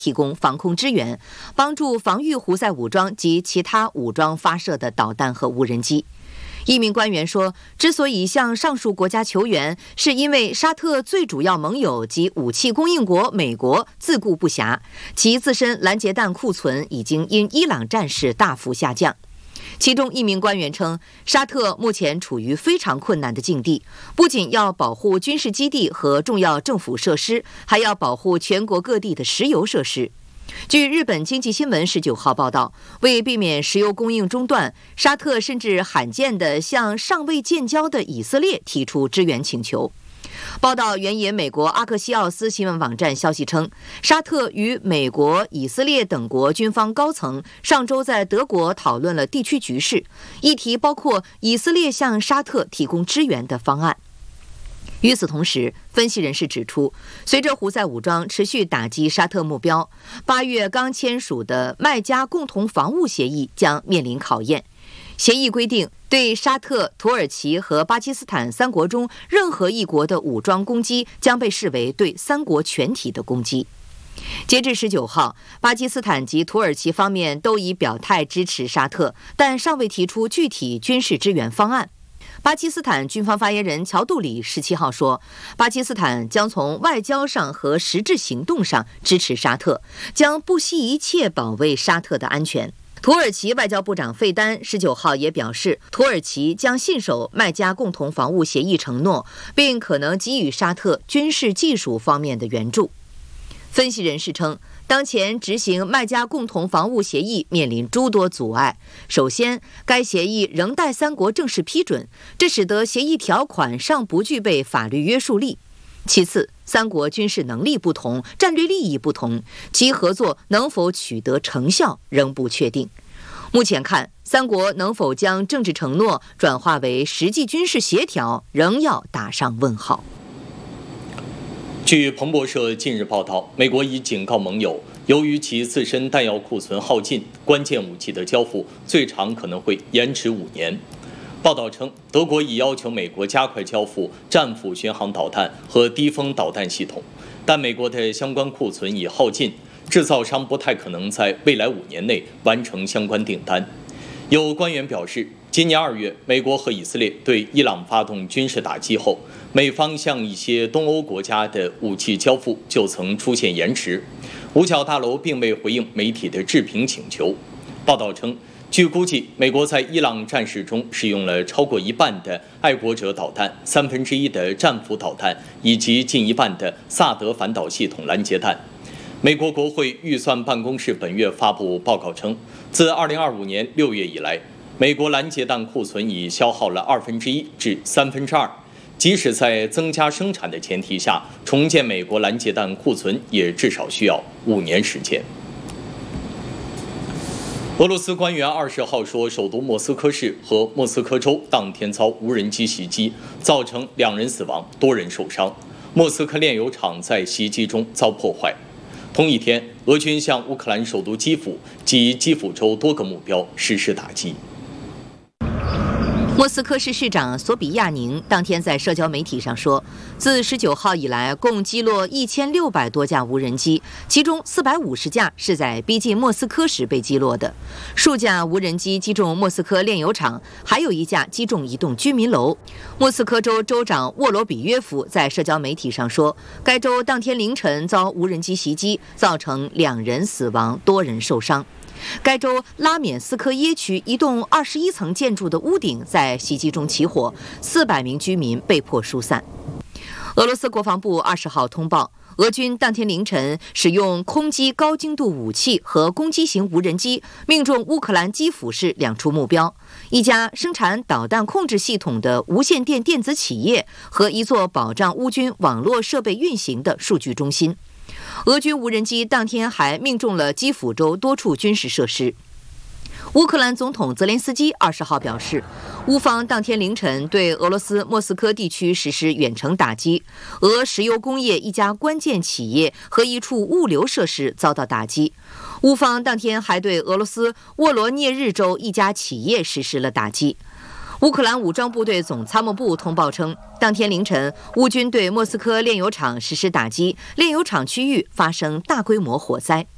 提供防空支援，帮助防御胡塞武装及其他武装发射的导弹和无人机。一名官员说，之所以向上述国家求援，是因为沙特最主要盟友及武器供应国美国自顾不暇，其自身拦截弹库存已经因伊朗战事大幅下降。其中一名官员称，沙特目前处于非常困难的境地，不仅要保护军事基地和重要政府设施，还要保护全国各地的石油设施。据日本经济新闻19号报道，为避免石油供应中断，沙特甚至罕见地向尚未建交的以色列提出支援请求。报道援引美国阿克西奥斯新闻网站消息称，沙特与美国、以色列等国军方高层上周在德国讨论了地区局势，议题包括以色列向沙特提供支援的方案。与此同时，分析人士指出，随着胡塞武装持续打击沙特目标，8月刚签署的麦加共同防务协议将面临考验。协议规定，对沙特、土耳其和巴基斯坦3国中任何一国的武装攻击将被视为对3国全体的攻击。截至19号，巴基斯坦及土耳其方面都已表态支持沙特，但尚未提出具体军事支援方案。巴基斯坦军方发言人乔杜里17号说，巴基斯坦将从外交上和实质行动上支持沙特，将不惜一切保卫沙特的安全。土耳其外交部长费丹19号也表示，土耳其将信守麦加共同防务协议承诺，并可能给予沙特军事技术方面的援助。分析人士称，当前执行麦加共同防务协议面临诸多阻碍。首先，该协议仍待3国正式批准，这使得协议条款尚不具备法律约束力。其次，3国军事能力不同，战略利益不同，其合作能否取得成效仍不确定。目前看，3国能否将政治承诺转化为实际军事协调，仍要打上问号。 据彭博社近日报道，美国已警告盟友，由于其自身弹药库存耗尽，关键武器的交付最长可能会延迟5年。报道称，德国已要求美国加快交付战斧巡航导弹和低风导弹系统，但美国的相关库存已耗尽，制造商不太可能在未来5年内完成相关订单。有官员表示，今年2月，美国和以色列对伊朗发动军事打击后，美方向一些东欧国家的武器交付就曾出现延迟。五角大楼并未回应媒体的置评请求。报道称，据估计，美国在伊朗战事中使用了超过1半的爱国者导弹，1/3的战斧导弹，以及近1半的萨德反导系统拦截弹。美国国会预算办公室本月发布报告称，自2025年6月以来，美国拦截弹库存已消耗了1/2至2/3，即使在增加生产的前提下，重建美国拦截弹库存也至少需要5年时间。俄罗斯官员20号说，首都莫斯科市和莫斯科州当天遭无人机袭击，造成2人死亡，多人受伤。莫斯科炼油厂在袭击中遭破坏。同一天，俄军向乌克兰首都基辅及基辅州多个目标实施打击。 莫斯科市市长索比亚宁当天在社交媒体上说，自19号以来，共击落1600多架无人机，其中450架是在逼近莫斯科时被击落的。数架无人机击中莫斯科炼油厂，还有1架击中一栋居民楼。莫斯科州州长沃罗比约夫在社交媒体上说，该州当天凌晨遭无人机袭击，造成2人死亡，多人受伤。该州拉缅斯科耶区一栋21层建筑的屋顶在袭击中起火，400名居民被迫疏散。俄罗斯国防部20号通报，俄军当天凌晨使用空击高精度武器和攻击型无人机，命中乌克兰基辅市2处目标，一家生产导弹控制系统的无线电电子企业和一座保障乌军网络设备运行的数据中心。俄军无人机当天还命中了基辅州多处军事设施。乌克兰总统泽连斯基20号表示，乌方当天凌晨对俄罗斯莫斯科地区实施远程打击，俄石油工业一家关键企业和一处物流设施遭到打击。乌方当天还对俄罗斯沃罗涅日州一家企业实施了打击。乌克兰武装部队总参谋部通报称，当天凌晨，乌军对莫斯科炼油厂实施打击，炼油厂区域发生大规模火灾。